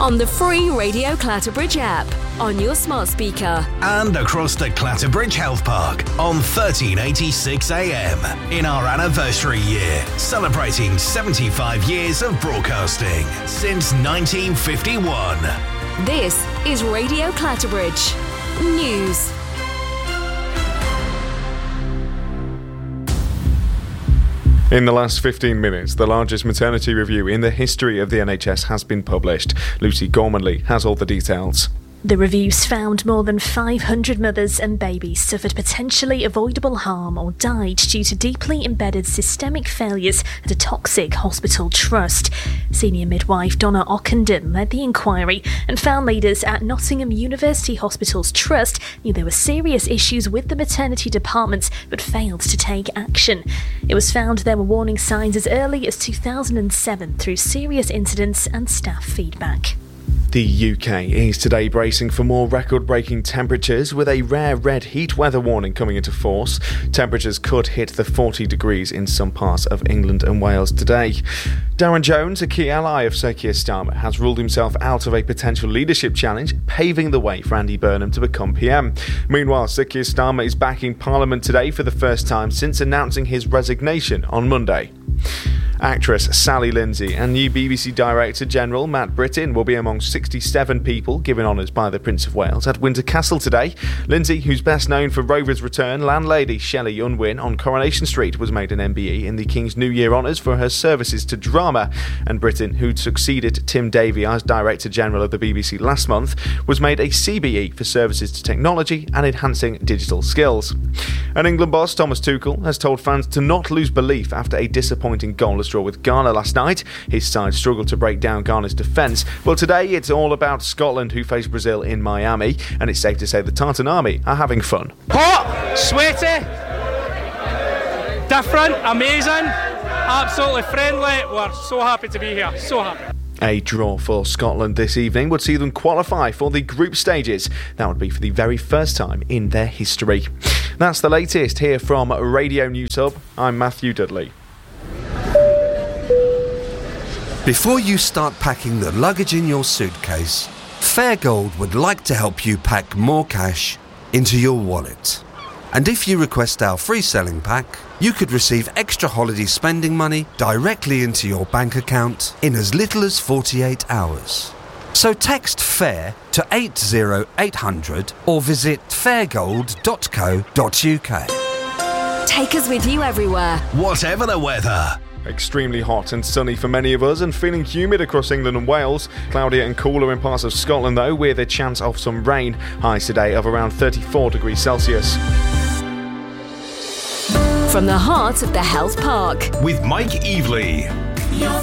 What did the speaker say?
on the free Radio Clatterbridge app, on your smart speaker, and across the Clatterbridge Health Park on 1386 AM in our anniversary year, celebrating 75 years of broadcasting since 1951. This is Radio Clatterbridge News. In the last 15 minutes, the largest maternity review in the history of the NHS has been published. Lucy Gormanley has all the details. The reviews found more than 500 mothers and babies suffered potentially avoidable harm or died due to deeply embedded systemic failures at a toxic hospital trust. Senior midwife Donna Ockenden led the inquiry and found leaders at Nottingham University Hospital's trust knew there were serious issues with the maternity department but failed to take action. It was found there were warning signs as early as 2007 through serious incidents and staff feedback. The UK is today bracing for more record-breaking temperatures with a rare red heat weather warning coming into force. Temperatures could hit the 40 degrees in some parts of England and Wales today. Darren Jones, a key ally of Sir Keir Starmer, has ruled himself out of a potential leadership challenge, paving the way for Andy Burnham to become PM. Meanwhile, Sir Keir Starmer is back in Parliament today for the first time since announcing his resignation on Monday. Actress Sally Lindsay and new BBC Director General Matt Brittin will be among 67 people given honours by the Prince of Wales at Windsor Castle today. Lindsay, who's best known for Rover's Return, landlady Shelley Unwin on Coronation Street was made an MBE in the King's New Year honours for her services to drama, and Brittin, who'd succeeded Tim Davie as Director General of the BBC last month, was made a CBE for services to technology and enhancing digital skills. And England boss Thomas Tuchel has told fans to not lose belief after a disappointing goalless draw with Ghana last night. His side struggled to break down Ghana's defence. Well, today it's all about Scotland, who face Brazil in Miami, and it's safe to say the Tartan Army are having fun. Hot, sweaty, different, amazing, absolutely friendly. We're so happy to be here, so happy. A draw for Scotland this evening would see them qualify for the group stages. That would be for the very first time in their history. That's the latest here from Radio News Hub. I'm Matthew Dudley. Before you start packing the luggage in your suitcase, Fairgold would like to help you pack more cash into your wallet. And if you request our free selling pack, you could receive extra holiday spending money directly into your bank account in as little as 48 hours. So text FAIR to 80800 or visit fairgold.co.uk. Take us with you everywhere, whatever the weather. Extremely hot and sunny for many of us and feeling humid across England and Wales. Cloudier and cooler in parts of Scotland though, with a chance of some rain. Highs today of around 34 degrees Celsius. from the heart of the Health Park. With Mike Evely. Your